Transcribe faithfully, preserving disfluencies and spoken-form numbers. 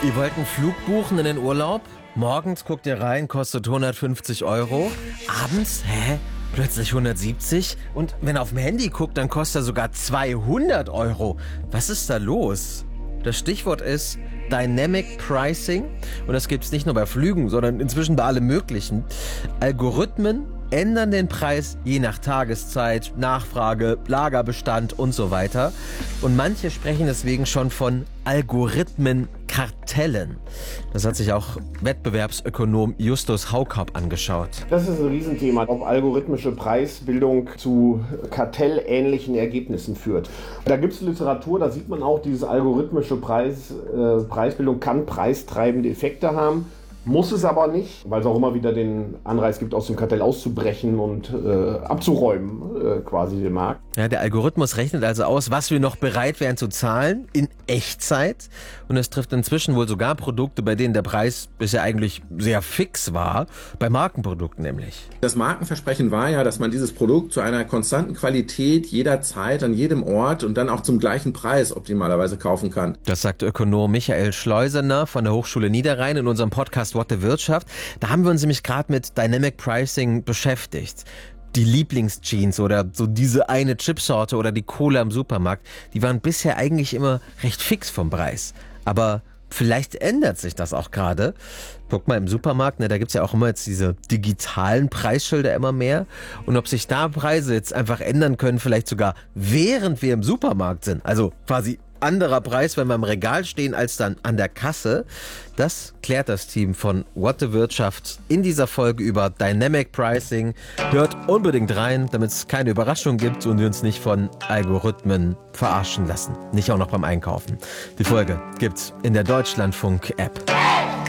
Ihr wollt einen Flug buchen in den Urlaub? Morgens guckt ihr rein, kostet hundertfünfzig Euro. Abends, hä? Plötzlich hundertsiebzig? Und wenn ihr auf dem Handy guckt, dann kostet er sogar zweihundert Euro. Was ist da los? Das Stichwort ist Dynamic Pricing. Und das gibt es nicht nur bei Flügen, sondern inzwischen bei allem Möglichen. Algorithmen ändern den Preis je nach Tageszeit, Nachfrage, Lagerbestand und so weiter. Und manche sprechen deswegen schon von Algorithmenkartellen. Das hat sich auch Wettbewerbsökonom Justus Haukaub angeschaut. Das ist ein Riesenthema, ob algorithmische Preisbildung zu kartellähnlichen Ergebnissen führt. Da gibt es Literatur, da sieht man auch, diese algorithmische Preis, äh, Preisbildung kann preistreibende Effekte haben. Muss es aber nicht, weil es auch immer wieder den Anreiz gibt, aus dem Kartell auszubrechen und äh, abzuräumen, äh, quasi den Markt. Ja, der Algorithmus rechnet also aus, was wir noch bereit wären zu zahlen in Echtzeit. Und es trifft inzwischen wohl sogar Produkte, bei denen der Preis bisher eigentlich sehr fix war, bei Markenprodukten nämlich. Das Markenversprechen war ja, dass man dieses Produkt zu einer konstanten Qualität jederzeit, an jedem Ort und dann auch zum gleichen Preis optimalerweise kaufen kann. Das sagt Ökonom Michael Schleusener von der Hochschule Niederrhein in unserem Podcast What the Wirtschaft. Da haben wir uns nämlich gerade mit Dynamic Pricing beschäftigt. Die Lieblingsjeans oder so diese eine Chipsorte oder die Cola im Supermarkt, die waren bisher eigentlich immer recht fix vom Preis. Aber vielleicht ändert sich das auch gerade. Guck mal im Supermarkt, ne, da gibt es ja auch immer jetzt diese digitalen Preisschilder immer mehr. Und ob sich da Preise jetzt einfach ändern können, vielleicht sogar während wir im Supermarkt sind. Also quasi anderer Preis, wenn wir im Regal stehen, als dann an der Kasse. Das klärt das Team von What the Wirtschaft in dieser Folge über Dynamic Pricing. Hört unbedingt rein, damit es keine Überraschung gibt und wir uns nicht von Algorithmen verarschen lassen. Nicht auch noch beim Einkaufen. Die Folge gibt's in der Deutschlandfunk-App.